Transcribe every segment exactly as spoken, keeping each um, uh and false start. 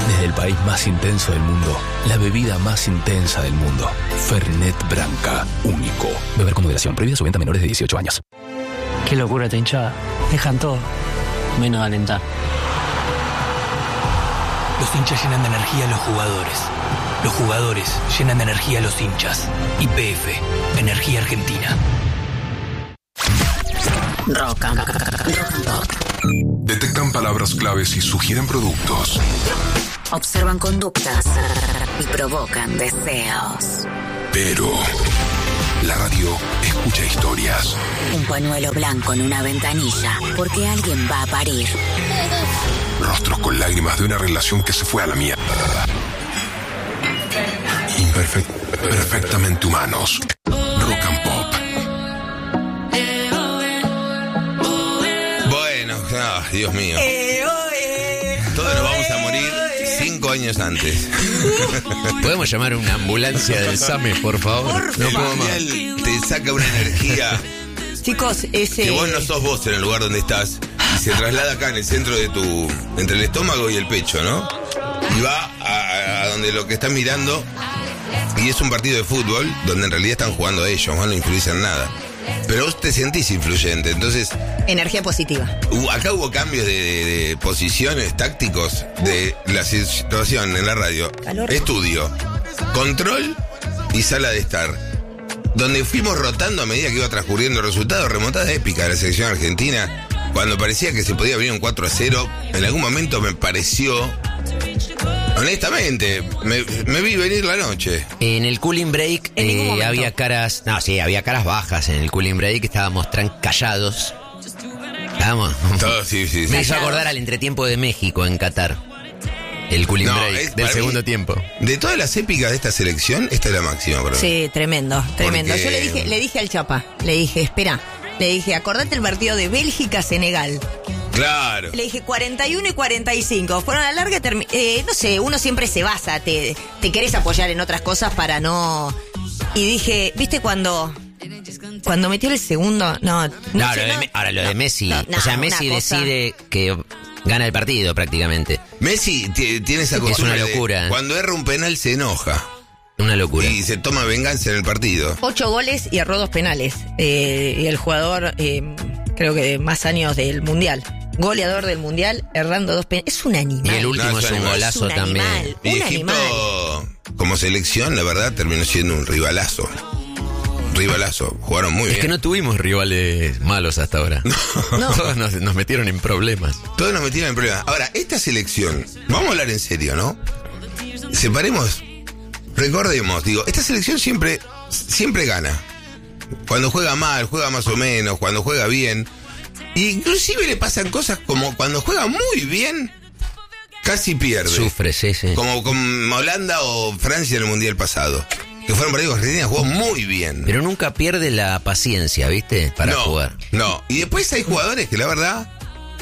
Desde el país más intenso del mundo, la bebida más intensa del mundo. Fernet Branca, único. Beber con moderación, prohibida su venta a menores de dieciocho años. Qué locura esta hinchada. Dejan todo, menos de alentar. Los hinchas llenan de energía a los jugadores. Los jugadores llenan de energía a los hinchas. Y P F, Energía Argentina. Rock and, rock and Pop. Detectan palabras claves y sugieren productos. Observan conductas y provocan deseos. Pero la radio escucha historias. Un pañuelo blanco en una ventanilla, porque alguien va a parir. Rostros con lágrimas de una relación que se fue a la mierda. Imperfect, perfectamente humanos. Rock and Pop. Bueno, oh, Dios mío. Todos nos vamos a morir cinco años antes. ¿Podemos llamar a una ambulancia del SAME, por favor? Por no favor. puedo más. Te saca una energía. Chicos, ese... Que vos no sos vos en el lugar donde estás. Y se traslada acá en el centro de tu... entre el estómago y el pecho, ¿no? Y va a, a donde lo que estás mirando. Y es un partido de fútbol donde en realidad están jugando ellos, no influyen en nada. Pero vos te sentís influyente, entonces... Energía positiva. Uh, acá hubo cambios de, de, de posiciones tácticos de la situación en la radio. Calor. Estudio, control y sala de estar. Donde fuimos rotando a medida que iba transcurriendo el resultado. Remontada épica de la selección argentina. Cuando parecía que se podía venir un cuatro a cero, en algún momento me pareció... Honestamente, me, me vi venir la noche. En el cooling break eh, había caras... No, sí, había caras bajas en el cooling break. Estábamos tran callados. Estábamos... Todo, sí, sí, sí. Me hizo acordar al entretiempo de México en Qatar. El cooling No, break es- del para segundo mí, tiempo. De todas las épicas de esta selección, esta es la máxima, bro. Sí, tremendo, tremendo. Porque- Yo le dije, le dije al Chapa, le dije, espera, le dije, acordate el partido de Bélgica-Senegal. Claro. Le dije cuarenta y uno y cuarenta y cinco. Fueron a la larga, termi- eh, no sé, uno siempre se basa, te, te querés apoyar en otras cosas para no... Y dije, ¿viste cuando... Cuando metió el segundo? No, no, No, sé, lo de no- Me- ahora lo no, de Messi. no, no, o sea, una Messi cosa- decide que gana el partido prácticamente. Messi t- tiene esa Es costumbre una de locura. cuando erra un penal se enoja. Una locura. Y se toma venganza en el partido. Ocho goles y erró dos penales. Eh, y el jugador, eh, creo que de más años del Mundial. Goleador del Mundial, errando dos penales. Es un animal. Y el último No, es es un un animal. golazo Es un también. animal. Y Un Egipto, animal. como selección, la verdad, terminó siendo un rivalazo. Rivalazo. Jugaron muy Es bien. que no tuvimos rivales malos hasta ahora. No. Todos nos, nos metieron en problemas. Todos nos metieron en problemas. Ahora, esta selección, vamos a hablar en serio, ¿no? Separemos, recordemos, digo, esta selección siempre, siempre gana. Cuando juega mal, juega más o menos, cuando juega bien. E inclusive le pasan cosas como cuando juega muy bien, casi pierde. Sufre, sí, sí. Como con Holanda o Francia en el Mundial pasado. Que fueron partidos que Argentina jugó muy bien. Pero nunca pierde la paciencia, ¿viste? Para no, jugar. No, y después hay jugadores que la verdad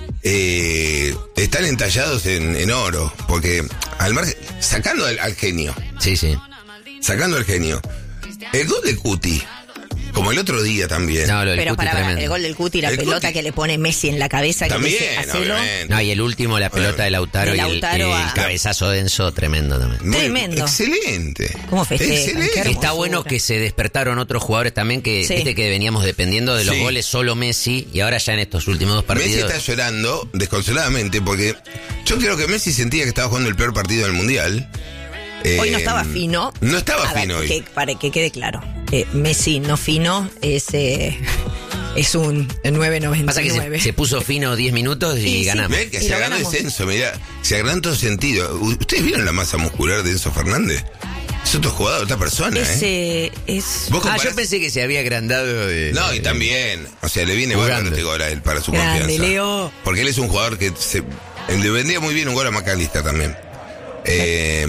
eh, están entallados en, en oro. Porque al margen, sacando al, al genio, Sí, sí. sacando al genio, el gol de Cuti, como el otro día también. No, lo del Pero Cuti para, tremendo. el gol del Cuti, la El pelota Cuti- que le pone Messi en la cabeza, que También, le dice, "Hacelo". obviamente. No, y el último, la pelota de Lautaro, De y el- Lautaro y el, a- cabezazo denso, tremendo también. Muy- Tremendo. Excelente. ¿Cómo festejan? Excelente. Qué Está hermosura. bueno que se despertaron otros jugadores también que, Sí. viste, que veníamos dependiendo de los Sí. goles solo Messi, y ahora ya en estos últimos dos Messi partidos. está llorando desconsoladamente porque yo creo que Messi sentía que estaba jugando el peor partido del Mundial. Hoy Eh, no estaba fino. No estaba A ver, fino hoy. que- para que quede claro. Eh, Messi no fino es, eh, es un nueve noventa Pasa y que se, nueve. se puso fino diez minutos y, Y sí. ganamos. Ve que Y se lo agrandó ganamos. el censo, mirá, se agrandó en todo sentido. U- ¿Ustedes vieron la masa muscular de Enzo Fernández? Es otro jugador, otra persona, Es, ¿eh? eh, es Vos Ah, comparás- yo pensé que se había agrandado de... No, y también, o sea, le viene Jugando. bárbaro este gol a él para su Grande, confianza. Leo. Porque él es un jugador que se, le vendría muy bien un gol a McAllister también. Eh,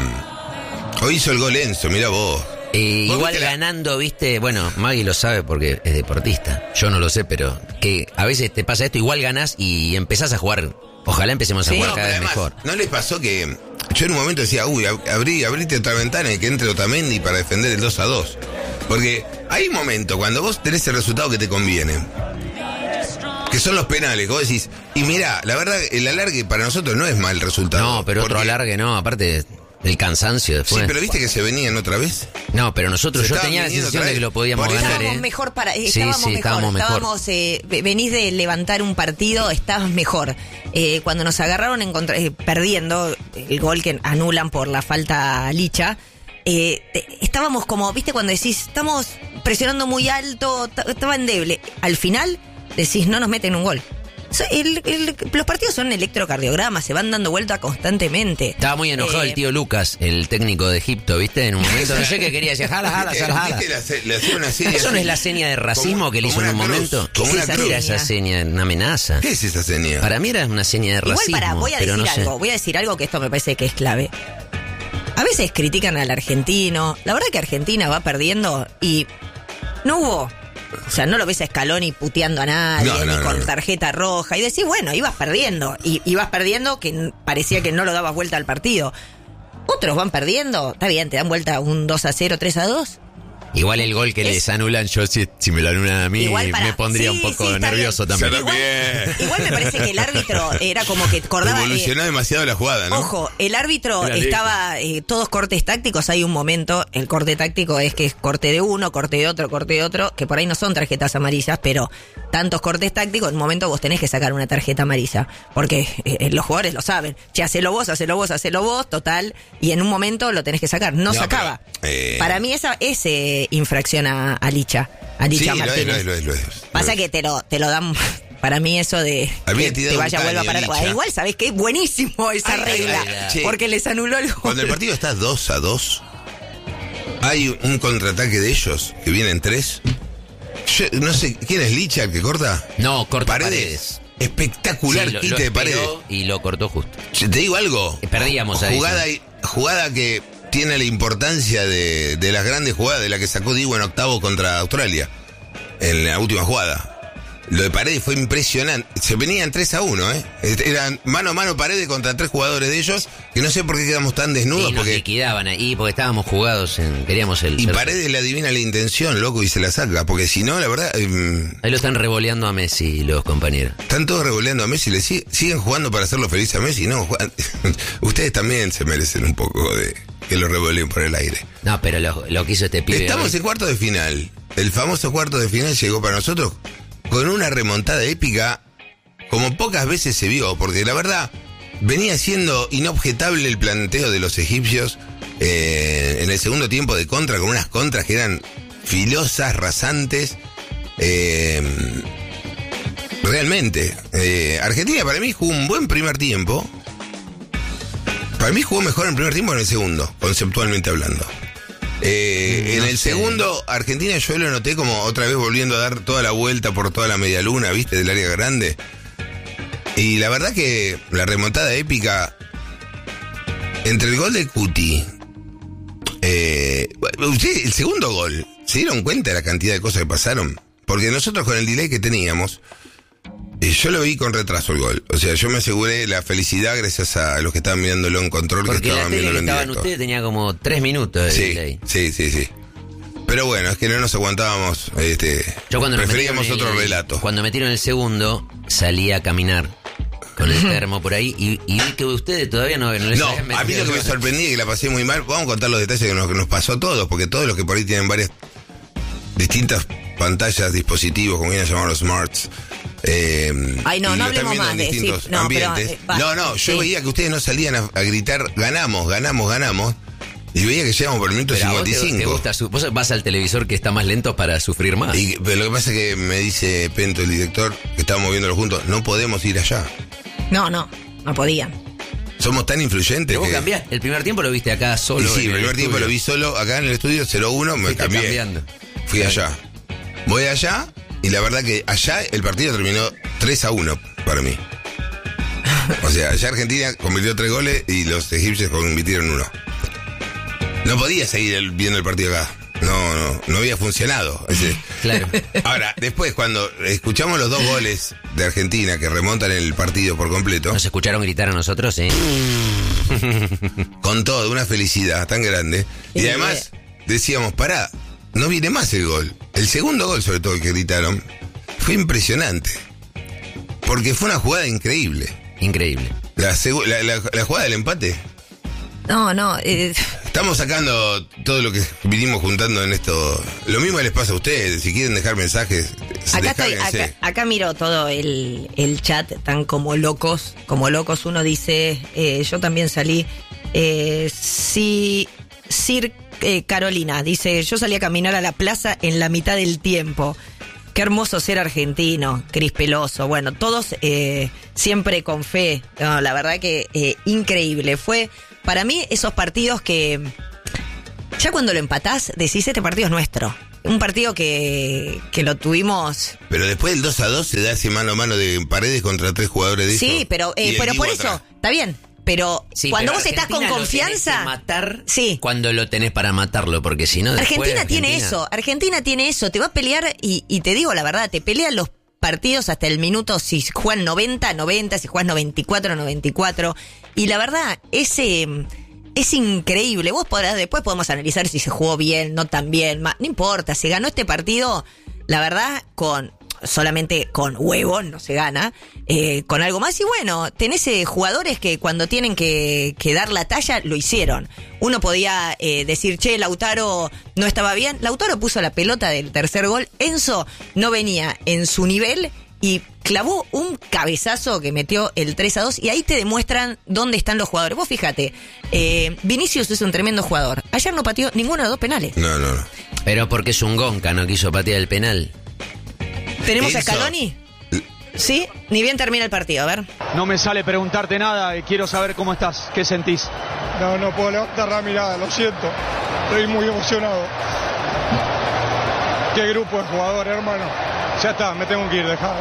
hoy hizo el gol Enzo, mira vos. Eh, ¿Vos igual viste la- ganando, viste, bueno, Maggie lo sabe porque es deportista. Yo no lo sé, pero que a veces te pasa esto, igual ganás y empezás a jugar. Ojalá empecemos a Sí. jugar No, cada pero vez además, mejor. ¿no les pasó que yo en un momento decía, uy, ab- abrí, abrite otra ventana y que entre Otamendi para defender el dos a dos? Porque hay un momento cuando vos tenés el resultado que te conviene. que son los penales, vos decís, y mirá, la verdad, el alargue para nosotros no es mal resultado. No, pero otro porque- alargue no, aparte del cansancio Sí, después. pero viste que se venían otra vez. No, pero nosotros, Se yo estaban tenía la viniendo sensación otra de vez. que lo podíamos Por eso- ganar, Estábamos ¿eh? mejor para. eh, Sí, estábamos sí, mejor. estábamos mejor. Estábamos, eh, ve- venís de levantar un partido, estabas mejor. Eh, cuando nos agarraron en contra- eh, perdiendo el gol que anulan por la falta a Licha, eh, te- estábamos como, viste, cuando decís, estamos presionando muy alto, t- estaba endeble. Al final decís, no nos meten un gol. So, el- el- los partidos son electrocardiogramas, se van dando vuelta constantemente. Estaba muy enojado Eh, el tío Lucas, el técnico de Egipto, ¿viste? En un momento, no sé qué quería decir, jala, jala, ¿Viste- jala, jala. viste la se- le hacía una seña ¿Eso no así? es la seña de racismo Como- que le hizo como en un una cruz, momento? como ¿Qué una es esa- cruz. era esa seña? Una amenaza. ¿Qué es esa seña? Para mí era una seña de Igual racismo, para, voy a pero decir no sé. algo, voy a decir algo que esto me parece que es clave. A veces critican al argentino, la verdad que Argentina va perdiendo y no hubo, o sea, no lo ves a Scaloni puteando a nadie, No, no, ni no, con no. tarjeta roja, y decís, bueno, ibas perdiendo, y ibas perdiendo que n- parecía que no lo dabas vuelta al partido. Otros van perdiendo, está bien, te dan vuelta un dos a cero, tres a dos. Igual el gol que Es- les anulan, yo si, si me lo anulan a mí, Igual para- me pondría sí, un poco sí, está nervioso bien. también. Se lo- Igual, bien. igual me parece que el árbitro era como que acordaba. eh, Evolucionó demasiado la jugada, ¿no? Ojo, el árbitro Era lejos. estaba, eh, todos cortes tácticos, hay un momento, el corte táctico es que es corte de uno, corte de otro, corte de otro, que por ahí no son tarjetas amarillas, pero tantos cortes tácticos, en un momento vos tenés que sacar una tarjeta amarilla, porque eh, los jugadores lo saben, che, hacelo vos, hacelo vos, hacelo vos, total, y en un momento lo tenés que sacar, no, No, sacaba. pero, eh, Para mí esa es eh, infracción a, a Licha, a Sí, Licha lo es, Martínez. lo es, lo es, lo es. Pasa que te lo, te lo dan. Para mí eso de Había que tirado te un vaya, vuelva a caño, parar. Licha. Igual, ¿sabés qué? Buenísimo esa Ay, ay, regla. ay, ay. Porque les anuló el gol. Cuando el partido está dos a dos, hay un contraataque de ellos, que vienen tres. Yo no sé, ¿quién es Licha el que corta? No, corta Paredes. Paredes. Espectacular Sí, lo- quite lo de Paredes. esperó y lo cortó justo. Yo te digo algo. Perdíamos ahí, Jugada, sí. jugada que tiene la importancia de, de las grandes jugadas, de la que sacó Diego en octavo contra Australia, en la última jugada. Lo de Paredes fue impresionante. Se venían tres a uno, ¿eh? Eran mano a mano Paredes contra tres jugadores de ellos, que no sé por qué quedamos tan desnudos, Y nos porque... liquidaban ahí porque estábamos jugados, en, queríamos el... Y ser- Paredes le adivina la intención, loco, y se la saca, porque si no, la verdad, eh, Ahí lo están revoleando a Messi los compañeros. están todos revoleando a Messi, le sig- siguen jugando para hacerlo feliz a Messi, no, juegan- ustedes también se merecen un poco de que lo revoleen por el aire. No, pero lo, lo que hizo este pibe... Estamos hoy- en cuarto de final, el famoso cuarto de final llegó para nosotros con una remontada épica como pocas veces se vio, porque la verdad venía siendo inobjetable el planteo de los egipcios eh, en el segundo tiempo de contra, con unas contras que eran filosas, rasantes. Eh, realmente, eh, Argentina para mí jugó un buen primer tiempo. Para mí jugó mejor en el primer tiempo que en el segundo, conceptualmente hablando. Eh, No en el sé. segundo, Argentina yo lo noté como otra vez volviendo a dar toda la vuelta por toda la media luna, ¿viste? Del área grande. Y la verdad que la remontada épica entre el gol de Cuti, eh, usted, el segundo gol, ¿se dieron cuenta de la cantidad de cosas que pasaron? Porque nosotros con el delay que teníamos, eh, yo lo vi con retraso el gol. O sea, yo me aseguré la felicidad gracias a los que estaban mirándolo en control, que Porque la estaban tele que viéndolo en estaban directo. ustedes tenía como tres minutos de Sí, delay. sí, sí, sí. Pero bueno, es que no nos aguantábamos, este, Yo cuando nos preferíamos metieron otro el- relato. Cuando metieron el segundo, salí a caminar con el termo por ahí y, y vi que ustedes todavía no, no les No, habían a mí metido lo que me el- sorprendí es que la pasé muy mal. Vamos a contar los detalles que nos, que nos pasó a todos, porque todos los que por ahí tienen varias distintas pantallas, dispositivos, como vienen a llamar los smarts. Eh, Ay, no, y no lo están hablemos viendo más en de- distintos sí, no, pero, ambientes. eh, va, no, no, yo sí. veía que ustedes no salían a, a gritar, ganamos, ganamos, ganamos. Y veía que llegamos por el minuto Pero a vos te- cincuenta y te cinco. gusta su- vos vas al televisor que está más lento para sufrir más. Y, pero lo que pasa es que me dice Pento, el director, que estábamos viéndolo juntos, no podemos ir allá. No, no, no podían. Somos tan influyentes Pero vos que... cambiás. El primer tiempo lo viste acá Y solo. sí, en el primer tiempo estudio. lo vi solo acá en el estudio cero uno, me Fuiste cambié. cambiando. Fui allá. Voy allá y la verdad que allá el partido terminó tres a uno para mí. O sea, allá Argentina convirtió tres goles y los egipcios convirtieron uno. No podía seguir el- viendo el partido acá. No, no, no había funcionado. Ese- Claro. Ahora, después cuando escuchamos los dos goles de Argentina que remontan el partido por completo, Nos escucharon gritar a nosotros, ¿eh? con todo, una felicidad tan grande. Y Sí, además decíamos, pará, no viene más el gol. El segundo gol, sobre todo, el que gritaron, fue impresionante. Porque fue una jugada increíble. Increíble. La, segu- la, la, la jugada del empate. No, no. Eh, Estamos sacando todo lo que vinimos juntando en esto. Lo mismo les pasa a ustedes. Si quieren dejar mensajes, acá, estoy, descárguense. acá, acá miro todo el, el chat, tan como locos. Como locos, uno dice, eh, yo también salí. Eh, sí, Sir eh, Carolina dice, yo salí a caminar a la plaza en la mitad del tiempo. Qué hermoso ser argentino, Cris Peloso. Bueno, todos eh, siempre con fe. No, la verdad que eh, increíble. Fue para mí esos partidos que ya cuando lo empatás decís, este partido es nuestro. Un partido que, que lo tuvimos... Pero después del dos a dos se da ese mano a mano de Paredes contra tres jugadores de Sí, eso, pero, eh, y el pero Dibu por eso, atrás. está bien. Pero Sí, cuando pero vos estás con Argentina lo tenés confianza... que matar Sí. cuando lo tenés para matarlo, porque si no después Argentina, tiene Argentina- eso, Argentina tiene eso, te va a pelear y, y te digo la verdad, te pelean los partidos hasta el minuto, si juegan noventa, noventa, si juegas noventa y cuatro, noventa y cuatro, y la verdad, ese es increíble. Vos podrás, después podemos analizar si se jugó bien, no tan bien, ma- no importa, se ganó este partido, la verdad, con... solamente con huevos no se gana, eh, con algo más. Y bueno, tenés eh, jugadores que cuando tienen que, que dar la talla, lo hicieron. Uno podía eh, decir, che, Lautaro no estaba bien. Lautaro puso la pelota del tercer gol. Enzo no venía en su nivel y clavó un cabezazo que metió el tres a dos. Y ahí te demuestran dónde están los jugadores. Vos fíjate, eh, Vinicius es un tremendo jugador. Ayer no pateó ninguno de los dos penales. No, no, no. Pero porque es un gonca, no quiso patear el penal. ¿Tenemos a Enzo. Scaloni? Sí, ni bien termina el partido, a ver. No me sale preguntarte nada y quiero saber cómo estás, qué sentís. No, no puedo levantar la mirada, lo siento. Estoy muy emocionado. Qué grupo de jugadores, hermano. Ya está, me tengo que ir, dejado.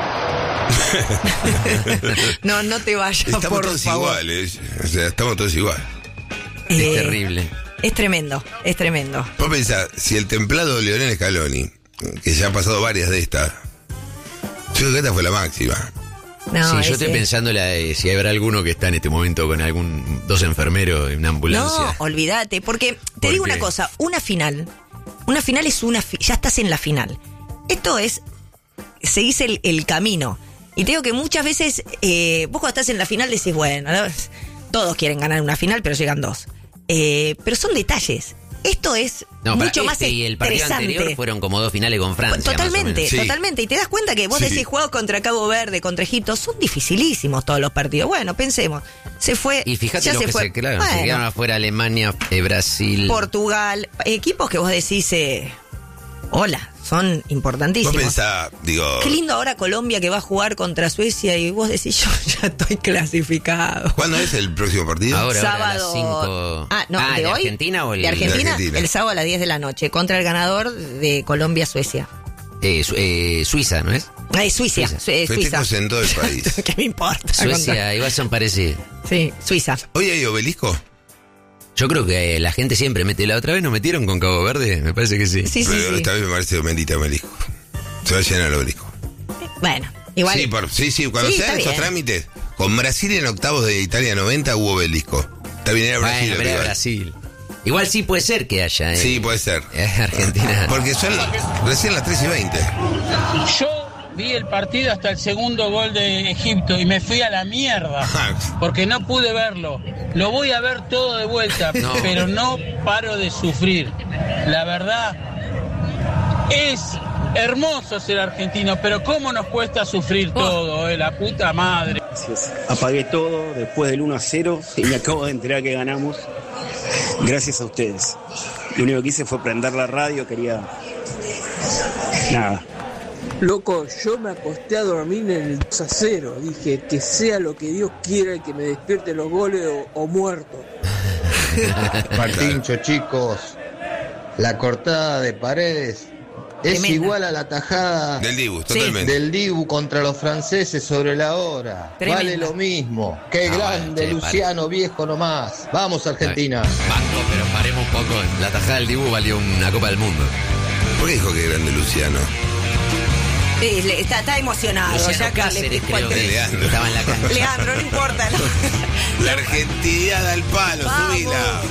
No, no te vayas, Estamos por todos favor. iguales. O sea, estamos todos igual. Es Eh, terrible. Es tremendo, es tremendo. Vos pensás, si el templado Lionel Scaloni, que ya ha pasado varias de estas, yo creo que esta fue la máxima. No, sí, yo ese- estoy pensando la, eh, si habrá alguno que está en este momento con algún dos enfermeros en una ambulancia. No, olvídate, porque te ¿Por digo qué? una cosa, una final, una final es una, fi- ya estás en la final. Esto es, seguís el, el camino. Y te digo que muchas veces, eh, vos cuando estás en la final decís, bueno, ¿no? Todos quieren ganar una final, pero llegan dos. Eh, pero son detalles. Esto es No, para mucho más este y el partido estresante. anterior fueron como dos finales con Francia. más o Totalmente, menos. Sí. totalmente. Y te das cuenta que vos Sí. decís juegos contra Cabo Verde, contra Egipto, son dificilísimos todos los partidos. Bueno, pensemos. Se fue. Y fíjate ya los se que fue. se, claro, Bueno, se quedaron afuera: Alemania, eh, Brasil. Portugal, equipos que vos decís, eh, hola, son Vos importantísimos. pensás, digo, Qué lindo ahora Colombia que va a jugar contra Suecia y vos decís, yo ya estoy clasificado. ¿cuándo es el próximo partido? Ahora, ahora a Sábado. las cinco. Ah, no, Ah, ¿de, ¿de hoy? Argentina o el- de Argentina, de Argentina? el sábado a las diez de la noche, contra el ganador de Colombia-Suecia. Eh, Su- eh, Suiza, ¿no es? Ay, Suiza, Suiza. Su- eh, Suiza. Festejos en todo el país. ¿Qué me importa? Suecia, igual son parecidos. Sí, Suiza. ¿Hoy hay obelisco? Yo creo que eh, la gente siempre mete. La otra vez nos metieron con Cabo Verde, me parece que sí. Sí, sí, Pero sí. esta vez me parece bendita obelisco. Se va a llenar el obelisco. Bueno, igual. Sí, por, sí, sí, cuando Sí, se dan está estos bien. trámites, con Brasil en octavos de Italia noventa hubo obelisco. Está bien, era Brasil. Bueno, el pero era rival. Brasil. Igual sí puede ser que haya. Eh. Sí, puede ser. Eh, Argentina. Porque son recién las tres y veinte. Yo vi el partido hasta el segundo gol de Egipto y me fui a la mierda porque no pude verlo. Lo voy a ver todo de vuelta, No. pero no paro de sufrir. La verdad, es hermoso ser argentino, pero cómo nos cuesta sufrir todo, eh, la puta madre. Gracias. Apagué todo después del uno a cero y me acabo de enterar que ganamos. Gracias a ustedes. Lo único que hice fue prender la radio, quería... Nada. Loco, yo me acosté a dormir en el dos a cero. Dije, que sea lo que Dios quiera y que me despierte los goles o, o muerto. Martincho, chicos, la cortada de Paredes es Tremenda. igual a la tajada Del Dibu, Sí. totalmente. del Dibu contra los franceses sobre la hora. Tremenda. Vale lo mismo. Qué Ah, grande, bueno, che, Luciano, viejo nomás. Vamos, Argentina. Banco, pero paremos un poco. La tajada del Dibu valió una Copa del Mundo. ¿Por qué dijo que grande Luciano? Sí, le- está, está emocionado. Luciano ya acá le- Cáceres, creo De que Leandro. estaba en la cancha. Leandro, no importa. La argentinidad al palo, Vamos. subila.